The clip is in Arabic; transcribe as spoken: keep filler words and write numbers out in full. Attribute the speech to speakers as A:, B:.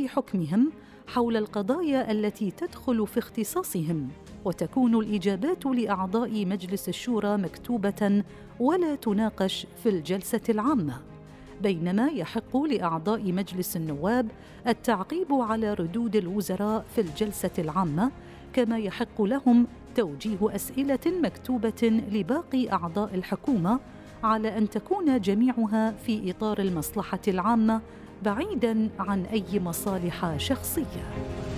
A: حكمهم حول القضايا التي تدخل في اختصاصهم، وتكون الإجابات لأعضاء مجلس الشورى مكتوبة ولا تناقش في الجلسة العامة، بينما يحق لأعضاء مجلس النواب التعقيب على ردود الوزراء في الجلسة العامة، كما يحق لهم توجيه أسئلة مكتوبة لباقي أعضاء الحكومة، على أن تكون جميعها في إطار المصلحة العامة بعيداً عن أي مصالح شخصية.